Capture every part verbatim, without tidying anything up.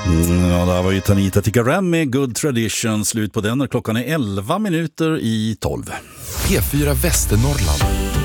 Mm, ja, det här var ju Tanita Tikaram med Good Tradition. Slut på den när klockan är elva minuter i tolv. P fyra Västernorrland.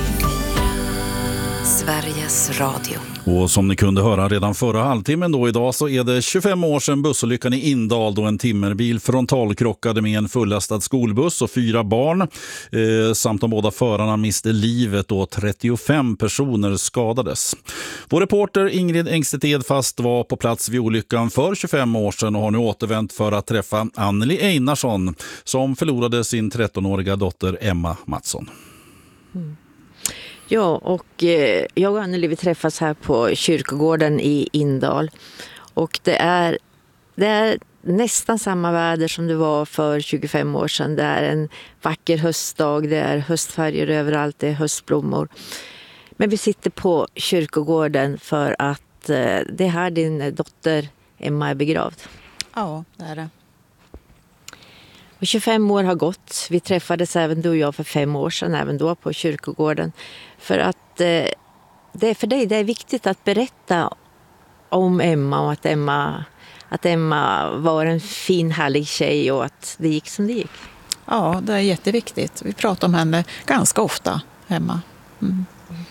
Sveriges Radio. Och som ni kunde höra redan förra halvtimmen då idag så är det tjugofem år sedan bussolyckan i Indal då en timmerbil frontalkrockade med en fullastad skolbuss och fyra barn eh, samt de båda förarna miste livet och trettiofem personer skadades. Vår reporter Ingrid Engstedt Edfast var på plats vid olyckan för tjugofem år sedan och har nu återvänt för att träffa Anneli Einarsson som förlorade sin trettonåriga dotter Emma Mattsson. Mm. Ja, och eh, jag och Anneli vi träffas här på kyrkogården i Indal. Och det är, det är nästan samma väder som det var för tjugofem år sedan. Det är en vacker höstdag, det är höstfärger överallt, det är höstblommor. Men vi sitter på kyrkogården för att eh, det är här din dotter Emma är begravd. Ja, det är det. Och tjugofem år har gått. Vi träffades även du och jag för fem år sedan, även då på kyrkogården. För att eh, det är för dig det är viktigt att berätta om Emma och att Emma, att Emma var en fin, härlig tjej och att det gick som det gick. Ja, det är jätteviktigt. Vi pratar om henne ganska ofta hemma. Mm.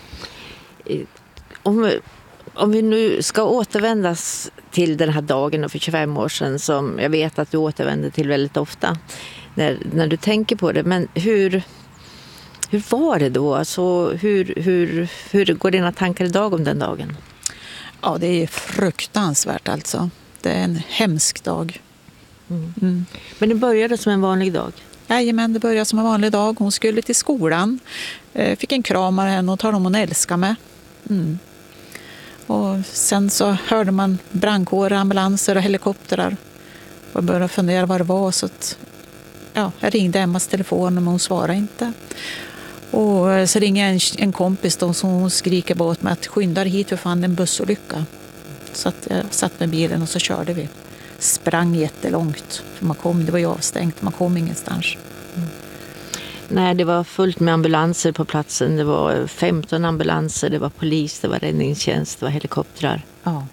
Om, om vi nu ska återvändas till den här dagen för tjugofem år sedan som jag vet att du återvänder till väldigt ofta när, när du tänker på det. Men hur, hur var det då? Alltså, hur, hur, hur går dina tankar idag om den dagen? Ja, det är fruktansvärt alltså. Det är en hemsk dag. Mm. Mm. Men det började som en vanlig dag? Jajamän, det började som en vanlig dag. Hon skulle till skolan. Fick en kram av henne och talade om hon älskar mig. Mm. Och sen så hörde man brandkårer, ambulanser och helikoptrar. Och började fundera vad det var. Så att, ja, jag ringde Emmas telefon men hon svarade inte. Och så ringde en, en kompis då som hon skriker på åt mig att skynda hit för fan en bussolycka. Så att jag satt med bilen och så körde vi. Sprang jättelångt. För man kom, det var ju avstängt, man kom ingenstans. Mm. Nej, det var fullt med ambulanser på platsen. Det var femton ambulanser, det var polis, det var räddningstjänst, det var helikoptrar. Ja.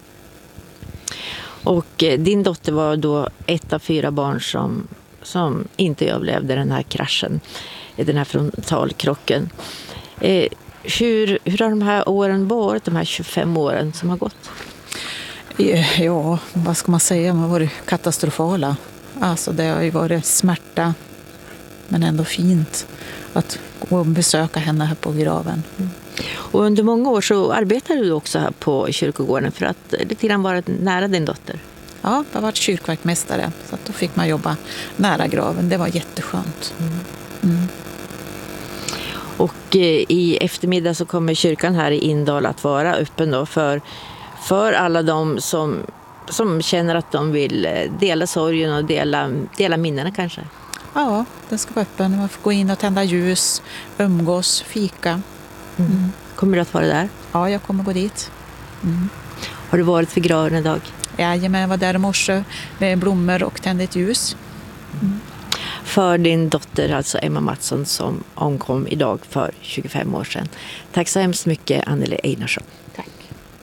Och eh, din dotter var då ett av fyra barn som, som inte överlevde den här kraschen, den här frontalkrocken. Eh, hur, hur har de här åren varit, de här tjugofem åren som har gått? Ja, vad ska man säga? De har varit katastrofala. Alltså det har ju varit smärta men ändå fint att gå och besöka henne här på graven. Mm. Och under många år så arbetade du också här på kyrkogården för att lite grann vara nära din dotter. Ja, jag har varit kyrkvaktmästare så att då fick man jobba nära graven. Det var jätteskönt. Mm. Mm. Och eh, i eftermiddag så kommer kyrkan här i Indal att vara öppen då för, för alla de som, som känner att de vill dela sorgen och dela, dela minnena kanske. Ja, den ska vara öppen. Man får gå in och tända ljus, umgås, fika. Mm. Mm. Kommer du att vara där? Ja, jag kommer gå dit. Mm. Har du varit för graven idag? Ja, jag var där i morse med blommor och tände ett ljus. Mm. För din dotter, alltså Emma Mattsson, som omkom idag för tjugofem år sedan. Tack så hemskt mycket, Anneli Einarsson.